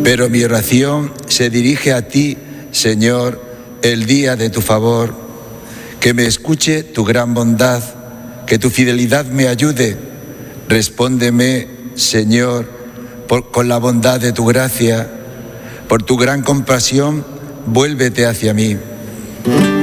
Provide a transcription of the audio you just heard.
Pero mi oración se dirige a ti, Señor, el día de tu favor. Que me escuche tu gran bondad, que tu fidelidad me ayude. Respóndeme, Señor, con la bondad de tu gracia. Por tu gran compasión, vuélvete hacia mí.